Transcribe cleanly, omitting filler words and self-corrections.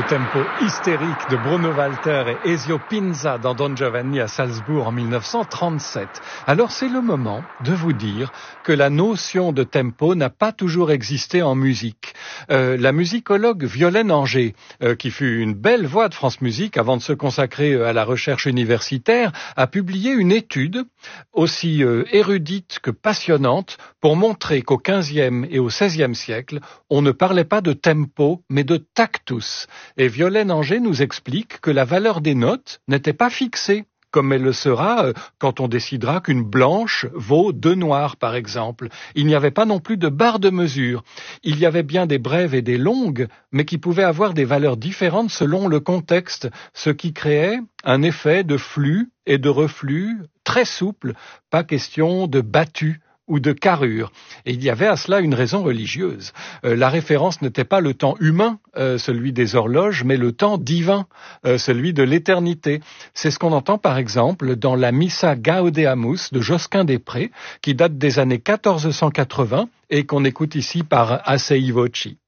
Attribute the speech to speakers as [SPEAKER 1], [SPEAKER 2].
[SPEAKER 1] tempo hystérique de Bruno Walter et Ezio Pinza dans Don Giovanni à Salzbourg en 1937. Alors c'est le moment de vous dire que la notion de tempo n'a pas toujours existé en musique. La musicologue Violaine Angers, qui fut une belle voix de France Musique avant de se consacrer à la recherche universitaire, a publié une étude aussi érudite que passionnante pour montrer qu'au XVe et au XVIe siècle, on ne parlait pas de tempo, mais de tactus. Et Violaine Angers nous explique que la valeur des notes n'était pas fixée, comme elle le sera quand on décidera qu'une blanche vaut 2 noirs, par exemple. Il n'y avait pas non plus de barre de mesure. Il y avait bien des brèves et des longues, mais qui pouvaient avoir des valeurs différentes selon le contexte, ce qui créait un effet de flux et de reflux très souple, pas question de battu ou de carrure. Et il y avait à cela une raison religieuse. La référence n'était pas le temps humain, celui des horloges, mais le temps divin, celui de l'éternité. C'est ce qu'on entend par exemple dans la Missa Gaudeamus de Josquin des Prés, qui date des années 1480 et qu'on écoute ici par Assai Voci.